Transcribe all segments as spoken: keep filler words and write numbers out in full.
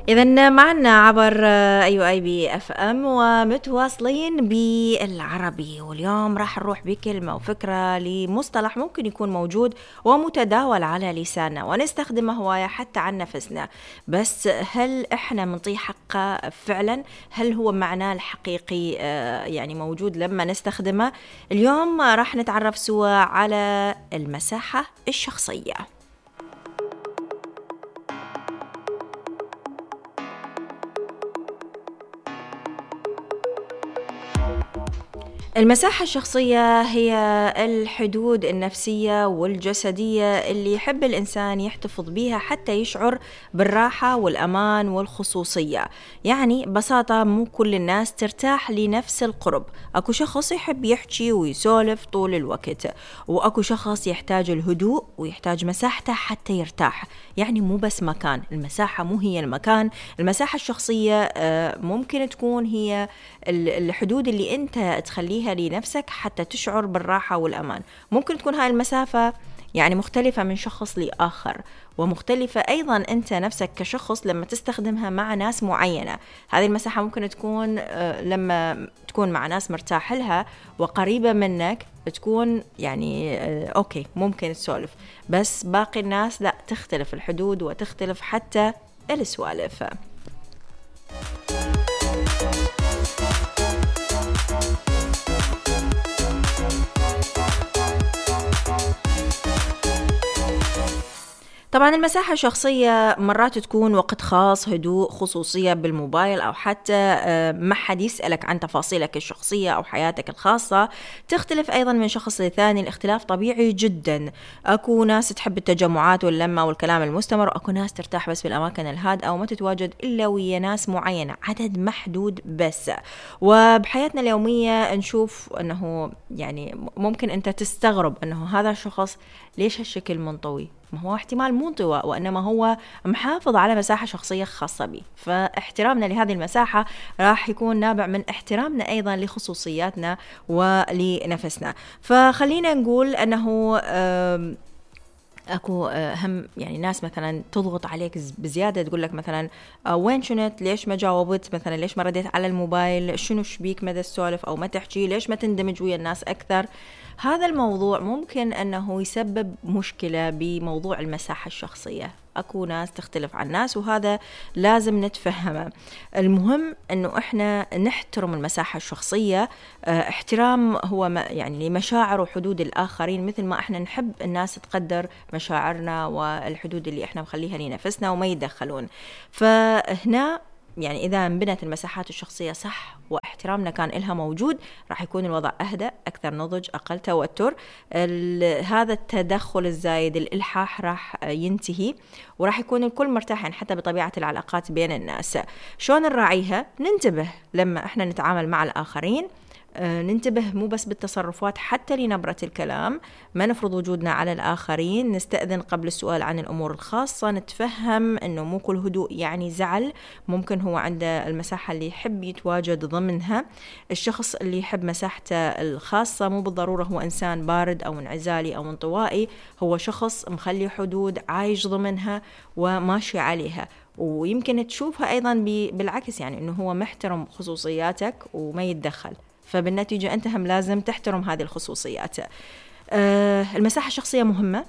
إذن معنا عبر أيو أي بي أف أم ومتواصلين بالعربي، واليوم راح نروح بكلمة وفكرة لمصطلح ممكن يكون موجود ومتداول على لساننا ونستخدمه هواية حتى عن نفسنا، بس هل إحنا منطيه حقه فعلا؟ هل هو معناه الحقيقي يعني موجود لما نستخدمه؟ اليوم راح نتعرف سوا على المساحة الشخصية. المساحة الشخصية هي الحدود النفسية والجسدية اللي يحب الإنسان يحتفظ بيها حتى يشعر بالراحة والأمان والخصوصية. يعني ببساطة مو كل الناس ترتاح لنفس القرب، أكو شخص يحب يحكي ويسولف طول الوقت، وأكو شخص يحتاج الهدوء ويحتاج مساحته حتى يرتاح. يعني مو بس مكان، المساحة مو هي المكان، المساحة الشخصية ممكن تكون هي الحدود اللي أنت تخليها لنفسك حتى تشعر بالراحة والأمان. ممكن تكون هاي المسافة يعني مختلفة من شخص لآخر، ومختلفة أيضا أنت نفسك كشخص لما تستخدمها مع ناس معينة. هذه المساحة ممكن تكون لما تكون مع ناس مرتاح لها وقريبة منك تكون يعني أوكي ممكن تسولف، بس باقي الناس لا، تختلف الحدود وتختلف حتى السوالف. طبعا المساحة الشخصية مرات تكون وقت خاص، هدوء، خصوصية بالموبايل، أو حتى ما حد يسألك عن تفاصيلك الشخصية أو حياتك الخاصة. تختلف أيضا من شخص لثاني، الاختلاف طبيعي جدا. أكو ناس تحب التجمعات واللمة والكلام المستمر، وأكو ناس ترتاح بس بالأماكن الهادئة وما تتواجد إلا ويا ناس معينة، عدد محدود بس. وبحياتنا اليومية نشوف أنه يعني ممكن أنت تستغرب أنه هذا الشخص ليش هالشكل منطوي، ما هو احتمال مو انطواء، وإنما هو محافظ على مساحة شخصية خاصة به. فاحترامنا لهذه المساحة راح يكون نابع من احترامنا أيضا لخصوصياتنا ولنفسنا. فخلينا نقول أنه أكو هم يعني ناس مثلا تضغط عليك بزيادة، تقول لك مثلا وين شنت، ليش ما جاوبت، مثلا ليش ما رديت على الموبايل، شنو شبيك، ماذا السولف أو ما تحكي، ليش ما تندمج ويا الناس أكثر. هذا الموضوع ممكن أنه يسبب مشكلة بموضوع المساحة الشخصية. أكو ناس تختلف عن ناس، وهذا لازم نتفهمه. المهم أنه إحنا نحترم المساحة الشخصية. احترام هو يعني لمشاعر وحدود الآخرين، مثل ما إحنا نحب الناس تقدر مشاعرنا والحدود اللي إحنا مخليها لنفسنا وما يتدخلون. فهنا يعني إذا انبنت المساحات الشخصية صح واحترامنا كان إلها موجود، راح يكون الوضع أهدأ، أكثر نضج، أقل توتر. هذا التدخل الزايد، الإلحاح، راح ينتهي، وراح يكون الكل مرتاحين حتى بطبيعة العلاقات بين الناس. شلون نراعيها؟ ننتبه لما إحنا نتعامل مع الآخرين، ننتبه مو بس بالتصرفات حتى لنبرة الكلام، ما نفرض وجودنا على الآخرين، نستأذن قبل السؤال عن الأمور الخاصة، نتفهم أنه مو كل هدوء يعني زعل، ممكن هو عنده المساحة اللي يحب يتواجد ضمنها. الشخص اللي يحب مساحته الخاصة مو بالضرورة هو إنسان بارد أو انعزالي أو انطوائي، هو شخص مخلي حدود عايش ضمنها وماشي عليها. ويمكن تشوفها أيضا بالعكس، يعني أنه هو محترم خصوصياتك وما يتدخل، فبالنتيجة أنت هم لازم تحترم هذه الخصوصيات. أه المساحة الشخصية مهمة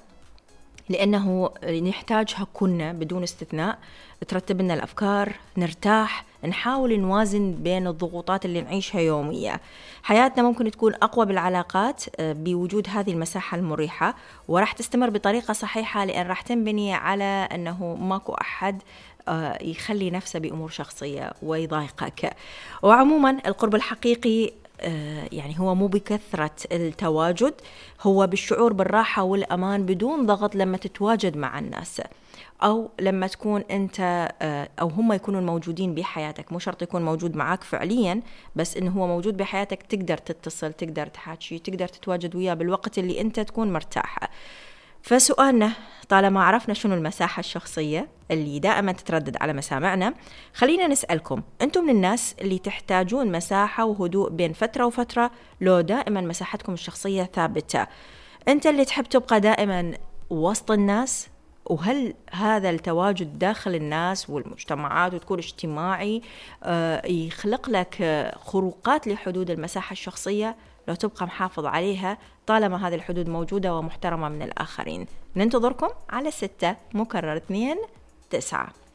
لأنه نحتاجها كلنا بدون استثناء، ترتب لنا الأفكار، نرتاح، نحاول نوازن بين الضغوطات اللي نعيشها يوميا. حياتنا ممكن تكون أقوى بالعلاقات بوجود هذه المساحة المريحة، وراح تستمر بطريقة صحيحة، لأن راح تنبني على أنه ماكو أحد يخلي نفسه بأمور شخصية ويضايقك. وعموما القرب الحقيقي يعني هو مو بكثرة التواجد، هو بالشعور بالراحة والأمان بدون ضغط لما تتواجد مع الناس، أو لما تكون أنت أو هم يكونون موجودين بحياتك. مو شرط يكون موجود معاك فعليا، بس إنه هو موجود بحياتك، تقدر تتصل، تقدر تحاكي، تقدر تتواجد وياه بالوقت اللي أنت تكون مرتاحة. فسؤالنا، طالما عرفنا شنو المساحة الشخصية اللي دائما تتردد على مسامعنا، خلينا نسألكم، أنتم من الناس اللي تحتاجون مساحة وهدوء بين فترة وفترة، لو دائما مساحتكم الشخصية ثابتة؟ أنت اللي تحب تبقى دائما وسط الناس وهل هذا التواجد داخل الناس والمجتمعات وتكون اجتماعي يخلق لك خروقات لحدود المساحة الشخصية؟ لو تبقى محافظ عليها طالما هذه الحدود موجودة ومحترمة من الآخرين. ننتظركم على ستة مكرر اثنين تسعة.